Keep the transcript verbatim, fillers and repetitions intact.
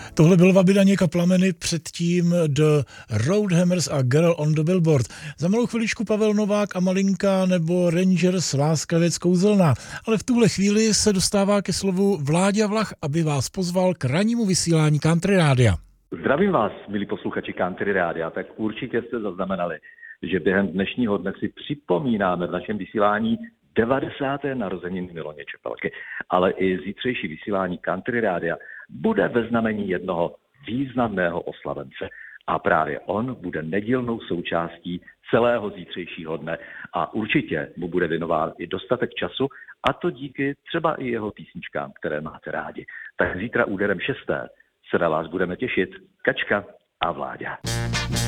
Tohle byl Waby Daněk a Plameny, předtím The Roadhammers a Girl on the Billboard. Za malou chviličku Pavel Novák a Malinka nebo Rangers Láska věc kouzelná. Ale v tuhle chvíli se dostává ke slovu Vláďa Vlach, aby vás pozval k rannímu vysílání Country Rádia. Zdravím vás, milí posluchači Country Rádia. Tak určitě jste zaznamenali, že během dnešního dne si připomínáme v našem vysílání devadesáté narozeniny Miloně Čepelky. Ale i zítřejší vysílání Country Rádia bude ve znamení jednoho významného oslavence. A právě on bude nedílnou součástí celého zítřejšího dne a určitě mu bude věnován i dostatek času, a to díky třeba i jeho písničkám, které máte rádi. Tak zítra úderem šesté se na vás budeme těšit Kačka a Vláďa.